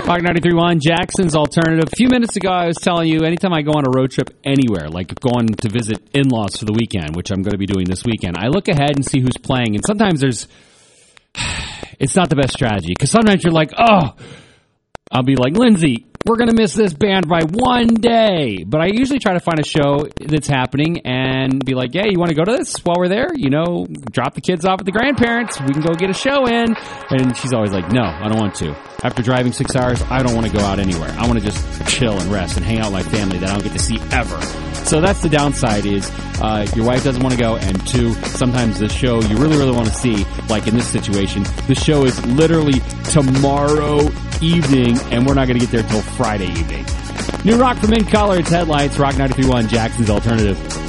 Rock 93.1, Jackson's Alternative. A few minutes ago, I was telling you, anytime I go on a road trip anywhere, like going to visit in-laws for the weekend, which I'm going to be doing this weekend, I look ahead and see who's playing. And sometimes it's not the best strategy. Because sometimes you're like, oh, I'll be like, Lindsay, we're going to miss this band by one day. But I usually try to find a show that's happening and be like, yeah, you want to go to this while we're there? You know, drop the kids off at the grandparents. We can go get a show in. And she's always like, no, I don't want to. After driving 6 hours, I don't want to go out anywhere. I want to just chill and rest and hang out with my family that I don't get to see ever. So that's the downside is your wife doesn't want to go, and two, sometimes the show you really, really want to see, like in this situation, the show is literally tomorrow evening, and we're not going to get there till Friday evening. New rock from In Color, it's Headlights, Rock 93.1, Jackson's Alternative.